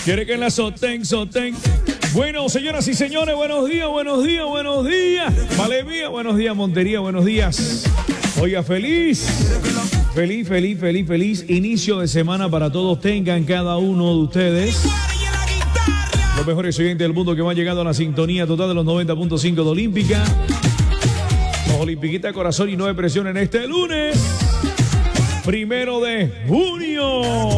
Quiere que la soten. Bueno, señoras y señores, buenos días. Vale mía, buenos días, Montería, buenos días. Oiga, feliz inicio de semana para todos. Tengan cada uno de ustedes los mejores oyentes del mundo que van llegando a la sintonía total de los 90.5 de Olímpica. Los Olimpiquitas de corazón y no de presión en este lunes 1 de junio.